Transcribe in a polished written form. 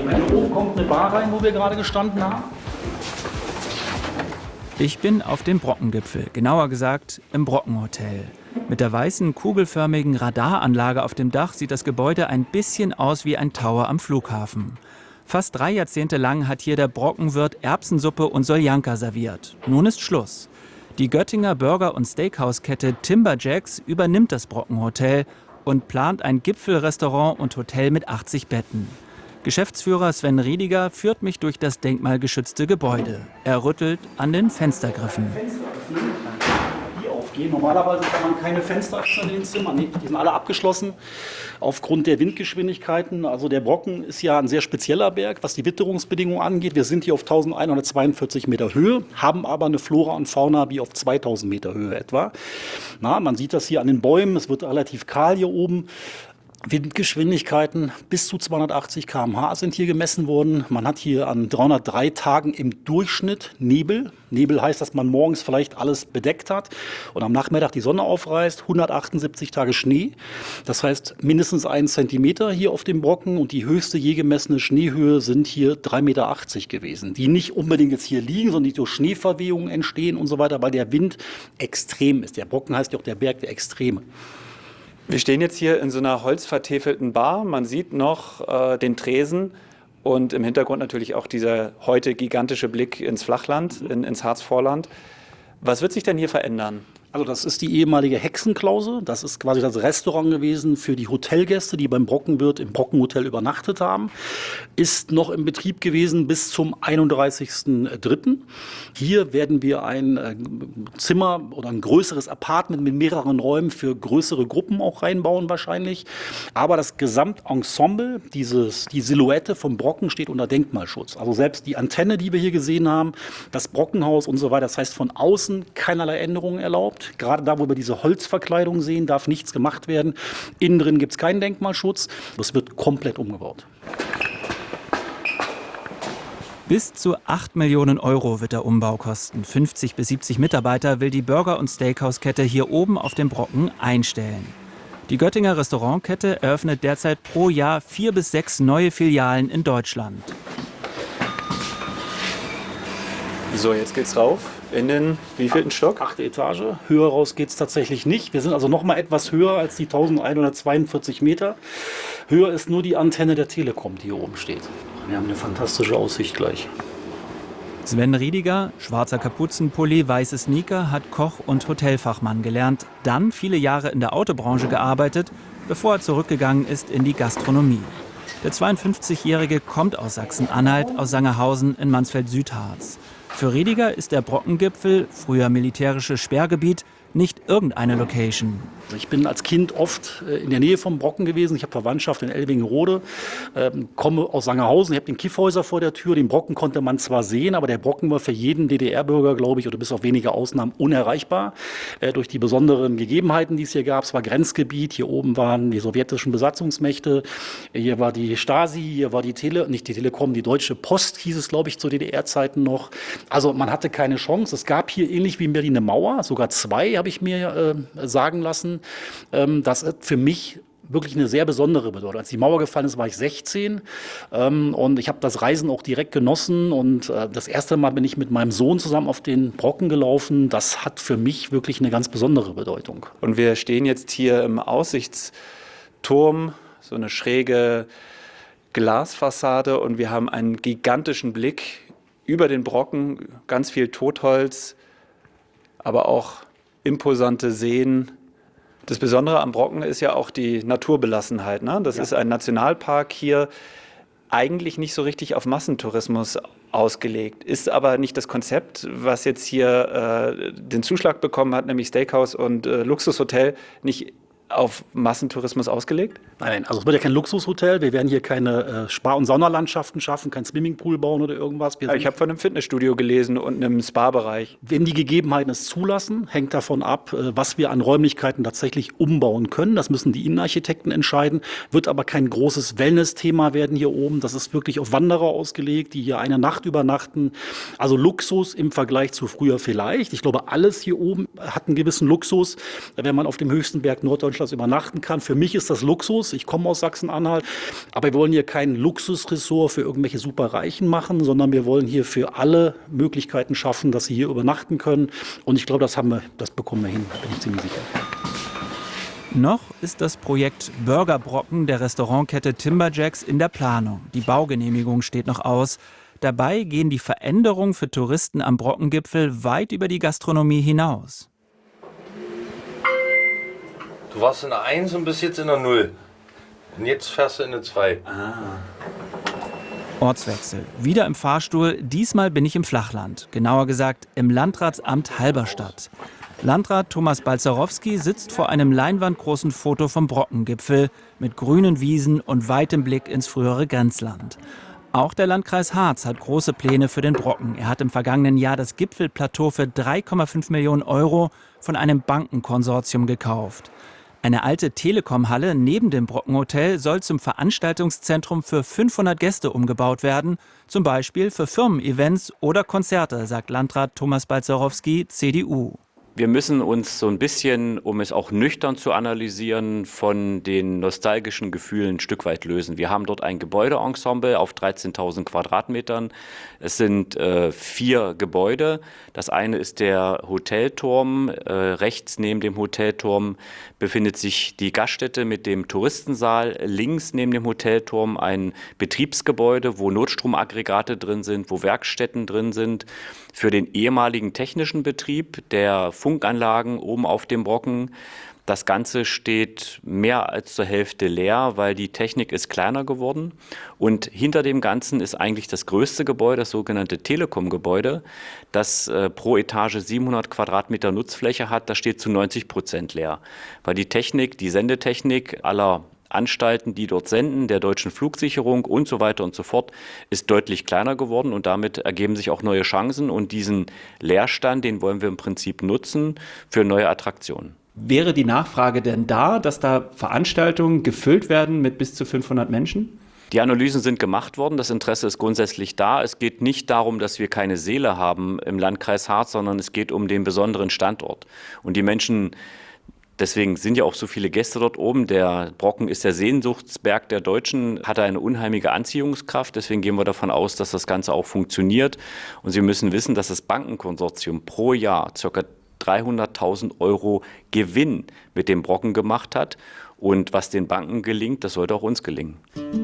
Am Ende oben kommt eine Bar rein, wo wir gerade gestanden haben. Ich bin auf dem Brockengipfel, genauer gesagt im Brockenhotel. Mit der weißen, kugelförmigen Radaranlage auf dem Dach sieht das Gebäude ein bisschen aus wie ein Tower am Flughafen. Fast 3 Jahrzehnte lang hat hier der Brockenwirt Erbsensuppe und Soljanka serviert. Nun ist Schluss. Die Göttinger Burger- und Steakhouse-Kette Timberjacks übernimmt das Brockenhotel und plant ein Gipfelrestaurant und Hotel mit 80 Betten. Geschäftsführer Sven Riediger führt mich durch das denkmalgeschützte Gebäude. Er rüttelt an den Fenstergriffen. Die aufgehen. Normalerweise kann man keine Fenster öffnen in den Zimmern. Nee, die sind alle abgeschlossen aufgrund der Windgeschwindigkeiten. Also der Brocken ist ja ein sehr spezieller Berg, was die Witterungsbedingungen angeht. Wir sind hier auf 1142 Meter Höhe, haben aber eine Flora und Fauna wie auf 2000 Meter Höhe etwa. Man sieht das hier an den Bäumen. Es wird relativ kahl hier oben. Windgeschwindigkeiten bis zu 280 km/h sind hier gemessen worden. Man hat hier an 303 Tagen im Durchschnitt Nebel. Nebel heißt, dass man morgens vielleicht alles bedeckt hat und am Nachmittag die Sonne aufreißt. 178 Tage Schnee. Das heißt mindestens 1 Zentimeter hier auf dem Brocken. Und die höchste je gemessene Schneehöhe sind hier 3,80 Meter gewesen. Die nicht unbedingt jetzt hier liegen, sondern die durch Schneeverwehungen entstehen und so weiter, weil der Wind extrem ist. Der Brocken heißt ja auch der Berg der Extreme. Wir stehen jetzt hier in so einer holzvertäfelten Bar. Man sieht noch den Tresen und im Hintergrund natürlich auch dieser heute gigantische Blick ins Flachland, ins Harzvorland. Was wird sich denn hier verändern? Also das ist die ehemalige Hexenklause. Das ist quasi das Restaurant gewesen für die Hotelgäste, die beim Brockenwirt im Brockenhotel übernachtet haben. Ist noch im Betrieb gewesen bis zum 31.03. Hier werden wir ein Zimmer oder ein größeres Apartment mit mehreren Räumen für größere Gruppen auch reinbauen wahrscheinlich. Aber das Gesamtensemble, die Silhouette vom Brocken steht unter Denkmalschutz. Also selbst die Antenne, die wir hier gesehen haben, das Brockenhaus und so weiter. Das heißt von außen keinerlei Änderungen erlaubt. Gerade da, wo wir diese Holzverkleidung sehen, darf nichts gemacht werden. Innen drin gibt es keinen Denkmalschutz. Das wird komplett umgebaut. Bis zu 8 Millionen Euro wird der Umbau kosten. 50 bis 70 Mitarbeiter will die Burger- und Steakhouse-Kette hier oben auf dem Brocken einstellen. Die Göttinger Restaurantkette eröffnet derzeit pro Jahr 4 bis 6 neue Filialen in Deutschland. So, jetzt geht's rauf in den wievielten Stock? 8. Etage. Höher raus geht's tatsächlich nicht. Wir sind also noch mal etwas höher als die 1142 Meter. Höher ist nur die Antenne der Telekom, die hier oben steht. Wir haben eine fantastische Aussicht gleich. Sven Riediger, schwarzer Kapuzenpulli, weiße Sneaker, hat Koch und Hotelfachmann gelernt, dann viele Jahre in der Autobranche gearbeitet, bevor er zurückgegangen ist in die Gastronomie. Der 52-Jährige kommt aus Sachsen-Anhalt, aus Sangerhausen in Mansfeld-Südharz. Für Riediger ist der Brockengipfel, früher militärisches Sperrgebiet, nicht irgendeine Location. Ich bin als Kind oft in der Nähe vom Brocken gewesen. Ich habe Verwandtschaft in Elvingerode, komme aus Sangerhausen. Ich habe den Kiffhäuser vor der Tür. Den Brocken konnte man zwar sehen, aber der Brocken war für jeden DDR-Bürger, glaube ich, oder bis auf wenige Ausnahmen unerreichbar. Durch die besonderen Gegebenheiten, die es hier gab. Es war Grenzgebiet. Hier oben waren die sowjetischen Besatzungsmächte. Hier war die Stasi, hier war die nicht die Telekom, die Deutsche Post hieß es, glaube ich, zu DDR-Zeiten noch. Also man hatte keine Chance. Es gab hier ähnlich wie in Berlin eine Mauer, sogar 2, habe ich mir sagen lassen. Das ist für mich wirklich eine sehr besondere Bedeutung. Als die Mauer gefallen ist, war ich 16 und ich habe das Reisen auch direkt genossen und das erste Mal bin ich mit meinem Sohn zusammen auf den Brocken gelaufen. Das hat für mich wirklich eine ganz besondere Bedeutung. Und wir stehen jetzt hier im Aussichtsturm, so eine schräge Glasfassade und wir haben einen gigantischen Blick über den Brocken, ganz viel Totholz, aber auch imposante Seen. Das Besondere am Brocken ist ja auch die Naturbelassenheit, ne? Das ist ein Nationalpark hier, eigentlich nicht so richtig auf Massentourismus ausgelegt. Ist aber nicht das Konzept, was jetzt hier den Zuschlag bekommen hat, nämlich Steakhouse und Luxushotel, nicht auf Massentourismus ausgelegt? Nein, also es wird ja kein Luxushotel. Wir werden hier keine Spa- und Saunalandschaften schaffen, kein Swimmingpool bauen oder irgendwas. Ich habe von einem Fitnessstudio gelesen und einem Spa-Bereich. Wenn die Gegebenheiten es zulassen, hängt davon ab, was wir an Räumlichkeiten tatsächlich umbauen können. Das müssen die Innenarchitekten entscheiden. Wird aber kein großes Wellness-Thema werden hier oben. Das ist wirklich auf Wanderer ausgelegt, die hier eine Nacht übernachten. Also Luxus im Vergleich zu früher vielleicht. Ich glaube, alles hier oben hat einen gewissen Luxus. Wenn man auf dem höchsten Berg Norddeutschlands Notfalls übernachten kann. Für mich ist das Luxus. Ich komme aus Sachsen-Anhalt. Aber wir wollen hier kein Luxusressort für irgendwelche Superreichen machen, sondern wir wollen hier für alle Möglichkeiten schaffen, dass sie hier übernachten können. Und ich glaube, das bekommen wir hin, bin ich ziemlich sicher. Noch ist das Projekt Burgerbrocken der Restaurantkette Timberjacks in der Planung. Die Baugenehmigung steht noch aus. Dabei gehen die Veränderungen für Touristen am Brockengipfel weit über die Gastronomie hinaus. Du warst in der 1 und bist jetzt in der 0. Und jetzt fährst du in der 2. Ortswechsel. Wieder im Fahrstuhl. Diesmal bin ich im Flachland. Genauer gesagt im Landratsamt Halberstadt. Landrat Thomas Balzerowski sitzt vor einem leinwandgroßen Foto vom Brockengipfel mit grünen Wiesen und weitem Blick ins frühere Grenzland. Auch der Landkreis Harz hat große Pläne für den Brocken. Er hat im vergangenen Jahr das Gipfelplateau für 3,5 Millionen Euro von einem Bankenkonsortium gekauft. Eine alte Telekom-Halle neben dem Brockenhotel soll zum Veranstaltungszentrum für 500 Gäste umgebaut werden, zum Beispiel für Firmen-Events oder Konzerte, sagt Landrat Thomas Balzerowski, CDU. Wir müssen uns so ein bisschen, um es auch nüchtern zu analysieren, von den nostalgischen Gefühlen ein Stück weit lösen. Wir haben dort ein Gebäudeensemble auf 13.000 Quadratmetern. Es sind 4 Gebäude. Das eine ist der Hotelturm. Rechts neben dem Hotelturm befindet sich die Gaststätte mit dem Touristensaal. Links neben dem Hotelturm ein Betriebsgebäude, wo Notstromaggregate drin sind, wo Werkstätten drin sind. Für den ehemaligen technischen Betrieb der Funkanlagen oben auf dem Brocken. Das Ganze steht mehr als zur Hälfte leer, weil die Technik ist kleiner geworden. Und hinter dem Ganzen ist eigentlich das größte Gebäude, das sogenannte Telekom-Gebäude, das pro Etage 700 Quadratmeter Nutzfläche hat. Das steht zu 90% leer, weil die Technik, die Sendetechnik aller Anstalten, die dort senden, der deutschen Flugsicherung und so weiter und so fort, ist deutlich kleiner geworden und damit ergeben sich auch neue Chancen und diesen Leerstand, den wollen wir im Prinzip nutzen für neue Attraktionen. Wäre die Nachfrage denn da, dass da Veranstaltungen gefüllt werden mit bis zu 500 Menschen? Die Analysen sind gemacht worden, das Interesse ist grundsätzlich da. Es geht nicht darum, dass wir keine Seele haben im Landkreis Harz, sondern es geht um den besonderen Standort. Und die Menschen, deswegen sind ja auch so viele Gäste dort oben. Der Brocken ist der Sehnsuchtsberg der Deutschen, hat eine unheimliche Anziehungskraft. Deswegen gehen wir davon aus, dass das Ganze auch funktioniert. Und Sie müssen wissen, dass das Bankenkonsortium pro Jahr ca. 300.000 Euro Gewinn mit dem Brocken gemacht hat. Und was den Banken gelingt, das sollte auch uns gelingen.